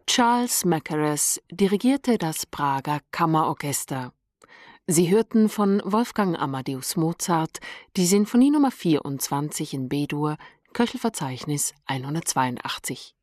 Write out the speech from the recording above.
Charles Mackerras dirigierte das Prager Kammerorchester. Sie hörten von Wolfgang Amadeus Mozart die Sinfonie Nr. 24 in B-Dur, Köchelverzeichnis 182.